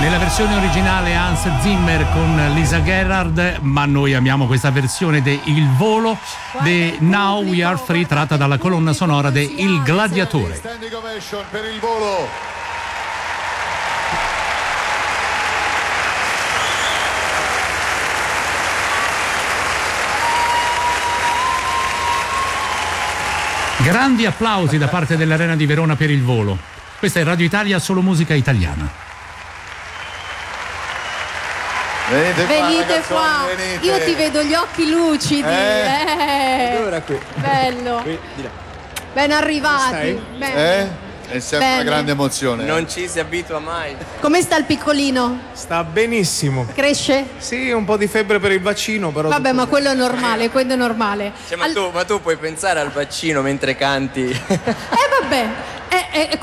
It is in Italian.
Nella versione originale Hans Zimmer con Lisa Gerrard, ma noi amiamo questa versione de Il Volo, de Now We Are Free, tratta dalla colonna sonora de Il Gladiatore. Standing ovation per Il Volo. Grandi applausi da parte dell'Arena di Verona per Il Volo. Questa è Radio Italia, solo musica italiana. Venite qua. venite. Io ti vedo gli occhi lucidi. Allora qui. Bello. Qui, di là. Ben arrivati. Stai? Bene. È sempre una Bene. grande emozione. Non ci si abitua mai. Come sta il piccolino? Sta benissimo. Cresce? Sì, un po' di febbre per il vaccino, però. Vabbè, ma quello è normale, quello è normale. Cioè, ma tu puoi pensare al vaccino mentre canti? Vabbè,